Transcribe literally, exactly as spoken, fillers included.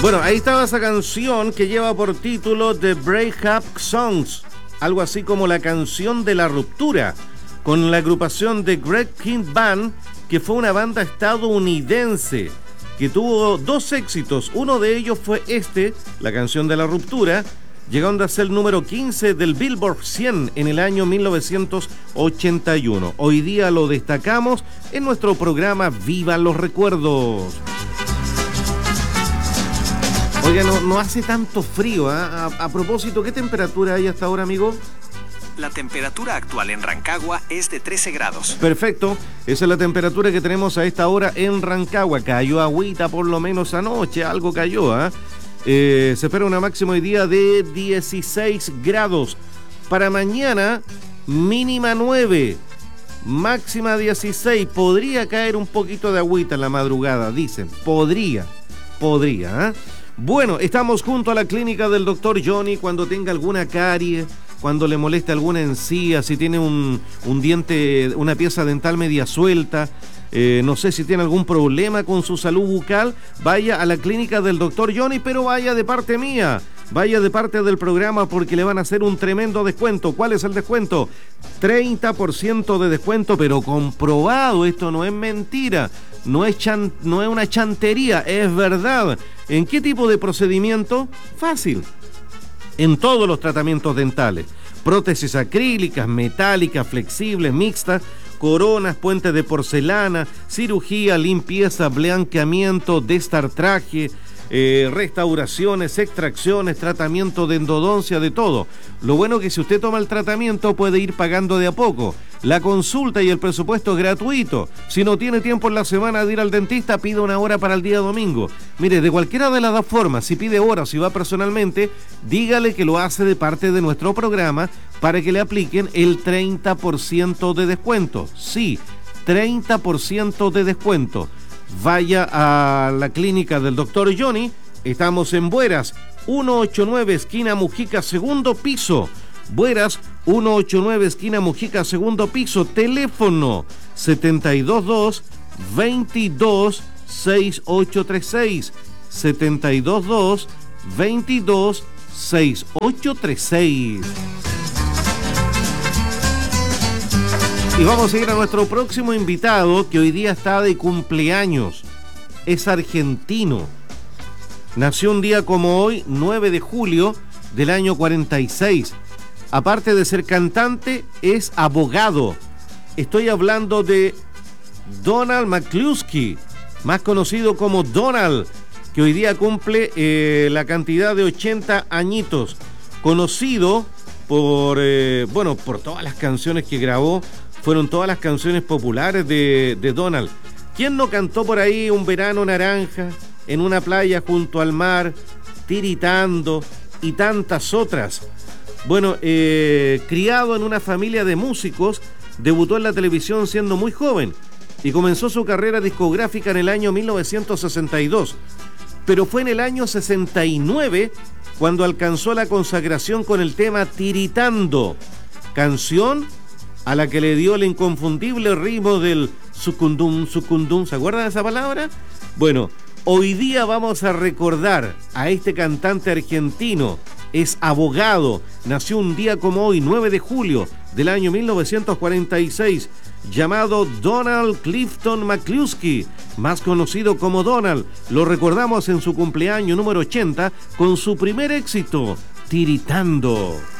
Bueno, ahí estaba esa canción que lleva por título The Breakup Songs, algo así como la canción de la ruptura, con la agrupación de Greg King Band, que fue una banda estadounidense que tuvo dos éxitos. Uno de ellos fue este, la canción de la ruptura, llegando a ser el número quince del Billboard cien en el año mil novecientos ochenta y uno. Hoy día lo destacamos en nuestro programa Viva los Recuerdos. Oiga, no, no hace tanto frío, ¿eh? A, a propósito, ¿qué temperatura hay hasta ahora, amigo? La temperatura actual en Rancagua es de trece grados. Perfecto, esa es la temperatura que tenemos a esta hora en Rancagua. Cayó agüita por lo menos anoche, algo cayó, ¿eh? Eh, se espera una máxima hoy día de dieciséis grados. Para mañana, mínima nueve, máxima dieciséis. Podría caer un poquito de agüita en la madrugada, dicen. Podría, podría, ¿eh? Bueno, estamos junto a la clínica del doctor Johnny. Cuando tenga alguna carie, cuando le moleste alguna encía, si tiene un, un diente, una pieza dental media suelta, eh, no sé si tiene algún problema con su salud bucal, vaya a la clínica del doctor Johnny, pero vaya de parte mía, vaya de parte del programa, porque le van a hacer un tremendo descuento. ¿Cuál es el descuento? treinta por ciento de descuento, pero comprobado, esto no es mentira, no es, chan, no es una chantería, es verdad. ¿En qué tipo de procedimiento? Fácil. En todos los tratamientos dentales, prótesis acrílicas, metálicas, flexibles, mixtas, coronas, puentes de porcelana, cirugía, limpieza, blanqueamiento, destartraje, eh, restauraciones, extracciones, tratamiento de endodoncia, de todo. Lo bueno es que si usted toma el tratamiento puede ir pagando de a poco. La consulta y el presupuesto es gratuito. Si no tiene tiempo en la semana de ir al dentista, pida una hora para el día domingo. Mire, de cualquiera de las dos formas, si pide hora o si va personalmente, dígale que lo hace de parte de nuestro programa para que le apliquen el treinta por ciento de descuento. Sí, treinta por ciento de descuento. Vaya a la clínica del doctor Johnny. Estamos en Bueras, ciento ochenta y nueve, esquina Mujica, segundo piso. Bueras, ciento ochenta y nueve, esquina Mujica, segundo piso. Teléfono setenta y dos dos, veintidós, sesenta y ocho treinta y seis. setenta y dos dos, veintidós, sesenta y ocho treinta y seis. Y vamos a ir a nuestro próximo invitado, que hoy día está de cumpleaños. Es argentino. Nació un día como hoy, nueve de julio del año cuarenta y seis. Aparte de ser cantante, es abogado. Estoy hablando de Donald McCluskey, más conocido como Donald, que hoy día cumple eh, la cantidad de ochenta añitos. Conocido por, eh, bueno, por todas las canciones que grabó. Fueron todas las canciones populares de, de Donald. ¿Quién no cantó por ahí Un verano naranja, En una playa junto al mar, Tiritando y tantas otras? Bueno, eh, criado en una familia de músicos, debutó en la televisión siendo muy joven y comenzó su carrera discográfica en el año mil novecientos sesenta y dos. Pero fue en el año sesenta y nueve cuando alcanzó la consagración con el tema Tiritando, canción a la que le dio el inconfundible ritmo del sucundum, sucundum. ¿Se acuerdan de esa palabra? Bueno, hoy día vamos a recordar a este cantante argentino. Es abogado, nació un día como hoy, nueve de julio del año mil novecientos cuarenta y seis, llamado Donald Clifton McCluskey, más conocido como Donald. Lo recordamos en su cumpleaños número ochenta con su primer éxito, Tiritando.